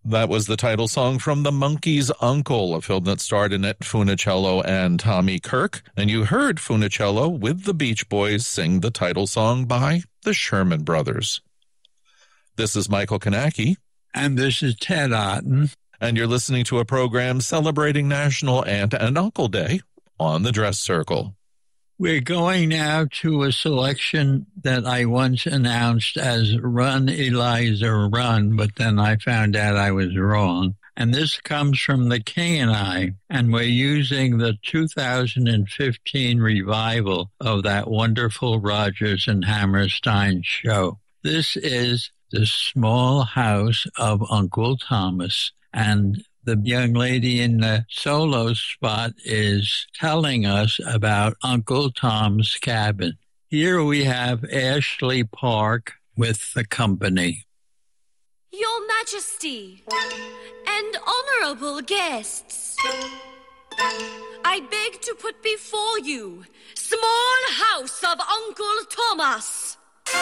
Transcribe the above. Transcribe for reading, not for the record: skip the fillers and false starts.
That was the title song from The Monkey's Uncle, a film that starred Annette Funicello and Tommy Kirk. And you heard Funicello with the Beach Boys sing the title song by the Sherman Brothers. This is Michael Kanaki. And this is Ted Otten. And you're listening to a program celebrating National Aunt and Uncle Day on the Dress Circle. We're going now to a selection that I once announced as Run, Eliza, Run, but then I found out I was wrong. And this comes from The King and I, and we're using the 2015 revival of that wonderful Rodgers and Hammerstein show. This is The Small House of Uncle Thomas, and the young lady in the solo spot is telling us about Uncle Tom's Cabin. Here we have Ashley Park with the company. Your Majesty and honorable guests, I beg to put before you Small House of Uncle Thomas.